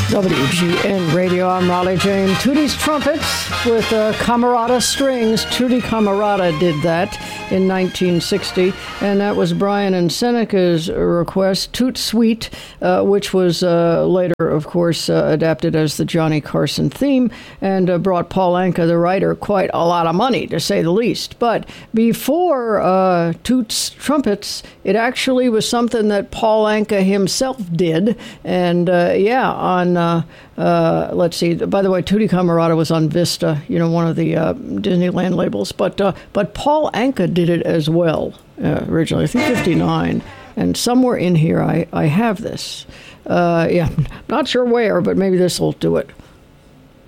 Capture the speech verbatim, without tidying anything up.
W G N Radio, I'm Raleigh Jane. Tootie's Trumpets with uh, Camerata Strings. Tootie Camerata did that in nineteen sixty, and that was Brian and Seneca's request, Toot Sweet, uh, which was uh, later, of course, uh, adapted as the Johnny Carson theme, and uh, brought Paul Anka, the writer, quite a lot of money, to say the least. But before uh, Toot's Trumpets, it actually was something that Paul Anka himself did, and uh, yeah, on Uh, uh, let's see. By the way, Tootie Camerata was on Vista, you know, one of the uh, Disneyland labels. But uh, but Paul Anka did it as well uh, originally. I think fifty-nine, and somewhere in here I I have this. Uh, yeah, not sure where, but maybe this will do it.